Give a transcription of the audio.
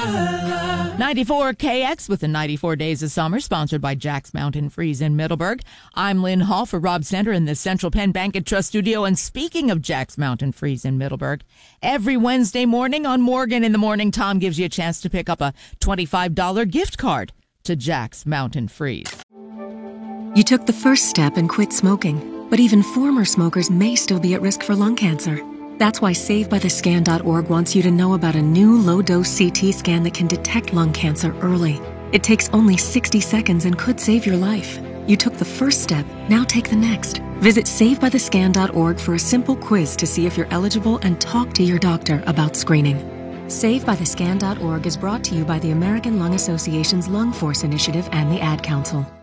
94 KX with the 94 Days of Summer, sponsored by Jack's Mountain Freeze in Middleburg. I'm Lynn Hall for Rob Center in the Central Penn Bank and Trust Studio. And speaking of Jack's Mountain Freeze in Middleburg, every Wednesday morning on Morgan in the Morning, Tom gives you a chance to pick up a $25 gift card to Jack's Mountain Freeze. You took the first step and quit smoking, but even former smokers may still be at risk for lung cancer. That's why SaveByTheScan.org wants you to know about a new low-dose CT scan that can detect lung cancer early. It takes only 60 seconds and could save your life. You took the first step, now take the next. Visit SaveByTheScan.org for a simple quiz to see if you're eligible and talk to your doctor about screening. SaveByTheScan.org is brought to you by the American Lung Association's Lung Force Initiative and the Ad Council.